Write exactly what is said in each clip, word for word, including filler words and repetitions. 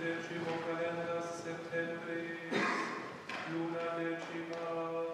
decimo calendas septembris, luna decima.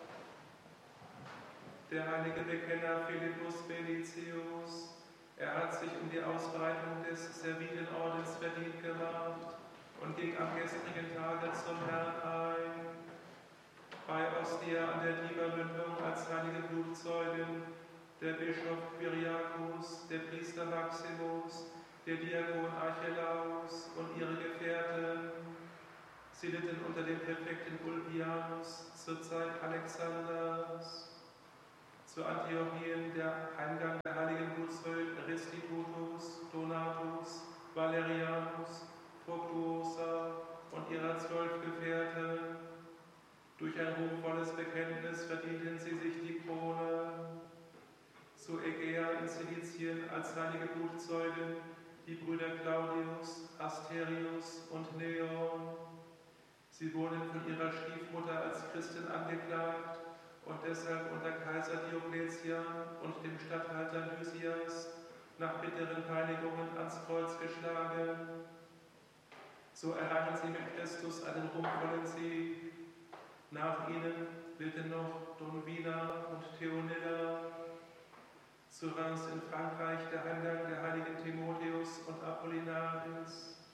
Der heilige Bekenner Philippus Felicius, er hat sich um die Ausbreitung des Servitenordens verdient gemacht und ging am gestrigen Tage zum Herrn ein. Bei Ostia an der Tibermündung als heilige Blutzeugen der Bischof Kyriakos, der Priester Maximus, der Diakon Archelaus und ihre Gefährten. Sie litten unter dem Präfekten Ulpianus zur Zeit Alexanders. Zu Antiochien der Eingang der heiligen Blutzeugen Restitutus, Donatus, Valerianus, Fructuosa und ihrer zwölf Gefährten. Durch ein ruhmvolles Bekenntnis verdienten sie sich die Krone. Zu Ägäa in Silizien als heilige Blutzeugen die Brüder Claudius, Asterius und Neon. Sie wurden von ihrer Stiefmutter als Christen angeklagt und deshalb unter Kaiser Diokletian und dem Statthalter Lysias nach bitteren Peinigungen ans Kreuz geschlagen. So errangen sie mit Christus einen ruhmvollen Sieg. Nach ihnen litten noch Donvina und Theonilla. Zu Reims in Frankreich der Eingang der heiligen Timotheus und Apollinaris.